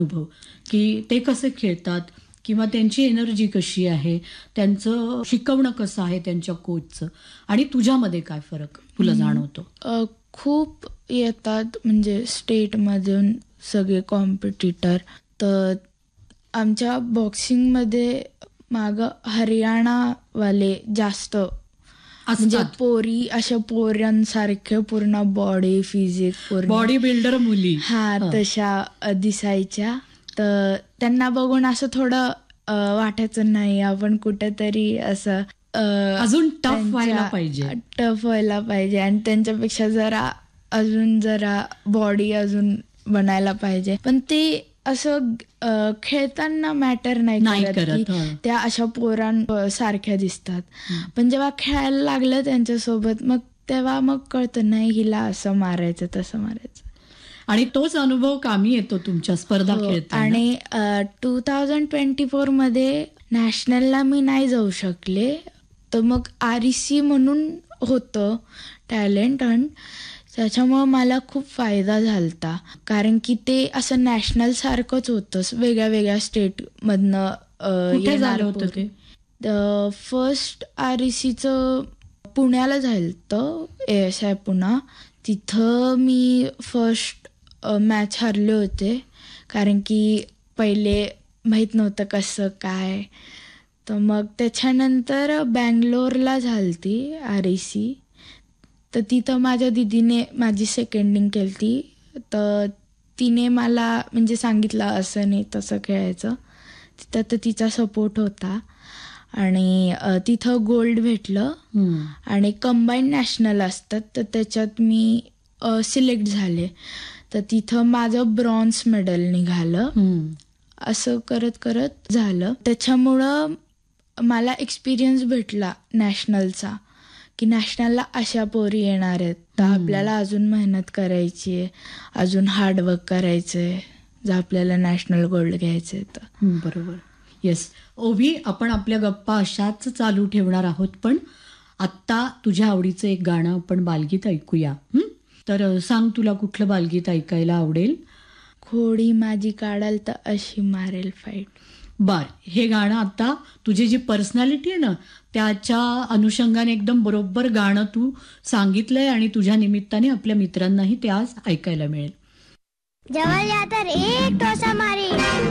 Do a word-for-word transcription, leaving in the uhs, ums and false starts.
अनुभव की ते कसे खेळतात किंवा त्यांची एनर्जी कशी आहे, त्यांचं शिकवणं कसं आहे त्यांच्या कोचचं, आणि तुझ्यामध्ये काय फरक तुला जाणवतो? अ, खूप येतात म्हणजे स्टेटमधून सगळे कॉम्पिटिटर. तर आमच्या बॉक्सिंगमध्ये मागं हरियाणावाले जास्त म्हणजे असतात पोरी अशा पोरांसारखे पूर्ण बॉडी फिजिक पूर्ण बॉडी बिल्डर मुली. हा हं. तशा अ, दिसायच्या. तर त्यांना बघून असं थोडं अ, वाटायचं नाही आपण कुठेतरी असं अ, अजून टफ त्यांच्या- व्हायला पाहिजे. टफ व्हायला पाहिजे आणि त्यांच्यापेक्षा जरा अजून जरा बॉडी अजून बनायला पाहिजे. पण ते असं अ, खेळताना मॅटर नाही नाही करत करत, की हं. त्या अशा पोरां सारख्या दिसतात. पण जेव्हा खेळायला लागलं त्यांच्यासोबत मग तेव्हा मग कळतं नाही हिला असं मारायचं तसं मारायचं. आणि तोच अनुभव कामी येतो तुमच्या स्पर्धा हो, खेळताना. आणि टू थाउजंड ट्वेंटी फोर मध्ये नॅशनलला मी नाही जाऊ शकले. तर मग आर ई सी म्हणून होतं टॅलेंट हंट, त्याच्यामुळं मला खूप फायदा झालता. कारण की ते असं नॅशनल सारखंच होतं, वेगळ्या वेगळ्या स्टेटमधनं कुठे झालं होतं ते? फर्स्ट आर ई सीचं पुण्याला झालं, ए एस आय पुणा. तिथं मी फर्स्ट मॅच हरले होते कारण की पहिले माहीत नव्हतं कसं काय. तर मग त्याच्यानंतर बँगलोरला झालती आर ई सी. तर तिथं माझ्या दीदीने माझी सेकंडिंग केली. तर तिने मला म्हणजे सांगितलं असं नाही तसं खेळायचं. तिथं तर तिचा सपोर्ट होता आणि अ, तिथं गोल्ड भेटलं. हम्म. आणि कंबाईन नॅशनल असतात तर त्याच्यात मी सिलेक्ट झाले. तर तिथं माझं ब्रॉन्झ मेडल निघालं. हम्म. असं करत करत झालं. त्याच्यामुळं मला एक्सपिरियन्स भेटला नॅशनलचा की नॅशनलला अशा पोरी येणार आहेत तर आपल्याला अजून मेहनत करायची आहे, अजून हार्डवर्क करायचं आहे जर आपल्याला नॅशनल गोल्ड घ्यायचं आहे तर. हं, बरोबर. येस ओवी, आपण आपल्या गप्पा अशाच चालू ठेवणार आहोत, पण आत्ता तुझ्या आवडीचं एक गाणं आपण बालगीत ऐकूया. हं? तर अ, सांग तुला कुठलं बालगीत ऐकायला आवडेल? खोडी माझी काढाल तर अशी मारेल फाईट. बर, हे गाणं आता तुझी जी पर्सनॅलिटी आहे ना त्याच्या अनुषंगाने एकदम बरोबर गाणं तू सांगितलंय आणि तुझ्या निमित्ताने आपल्या मित्रांनाही ते आज ऐकायला मिळेल. जवळ या तर एक टोचा मारी